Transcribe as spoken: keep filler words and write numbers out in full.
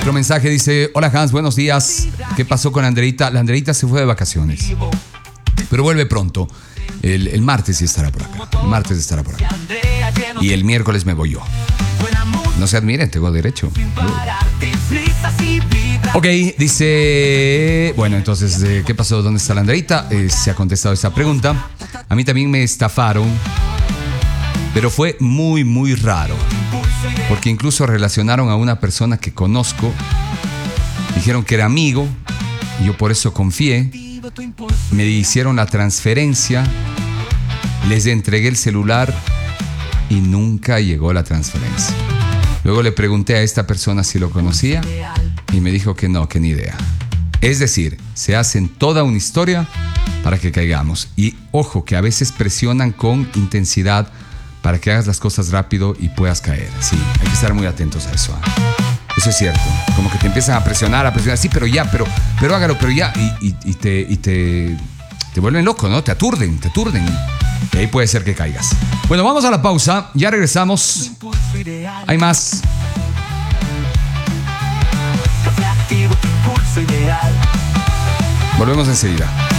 Otro mensaje dice: hola Hans, buenos días. ¿Qué pasó con Andreita? La Andreita se fue de vacaciones, pero vuelve pronto. El, el martes sí estará por acá. El martes estará por acá. Y el miércoles me voy yo. No se admiren, tengo derecho. Ok, dice... Bueno, entonces, eh, ¿qué pasó? ¿Dónde está la Andreita? Eh, se ha contestado esa pregunta. A mí también me estafaron, pero fue muy, muy raro. Porque incluso relacionaron a una persona que conozco. Dijeron que era amigo. Y yo por eso confié. Me hicieron la transferencia. Les entregué el celular y nunca llegó la transferencia. Luego le pregunté a esta persona si lo conocía y me dijo que no, que ni idea. Es decir, se hacen toda una historia para que caigamos. Y ojo, que a veces presionan con intensidad para que hagas las cosas rápido y puedas caer. Sí, hay que estar muy atentos a eso. Eso es cierto. Como que te empiezan a presionar, a presionar. Sí, pero ya, pero, pero hágalo, pero ya. Y, y, y, te, y te, te vuelven loco, ¿no? Te aturden, te aturden. Y ahí puede ser que caigas. Bueno, vamos a la pausa. Ya regresamos. Hay más. Volvemos enseguida.